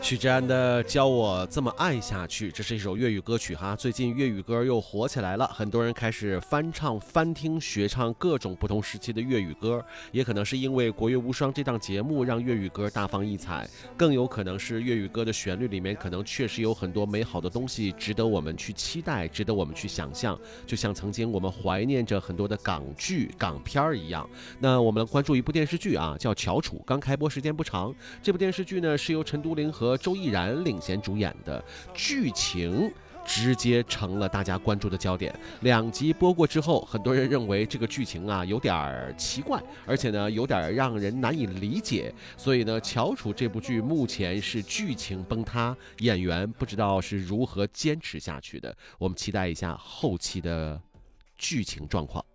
许志安的教我这么爱下去，这是一首粤语歌曲哈。最近粤语歌又火起来了，很多人开始翻唱、翻听、学唱各种不同时期的粤语歌，也可能是因为《国乐无双》这档节目让粤语歌大放异彩，更有可能是粤语歌的旋律里面可能确实有很多美好的东西，值得我们去期待，值得我们去想象。就像曾经我们怀念着很多的港剧、港片一样。那我们来关注一部电视剧啊，叫《翘楚》，刚开播时间不长。这部电视剧呢是由陈都灵和周逸然领衔主演的，剧情直接成了大家关注的焦点。2集播过之后，很多人认为这个剧情啊有点奇怪，而且呢有点让人难以理解。所以呢，《翘楚》这部剧目前是剧情崩塌，演员不知道是如何坚持下去的。我们期待一下后期的剧情状况。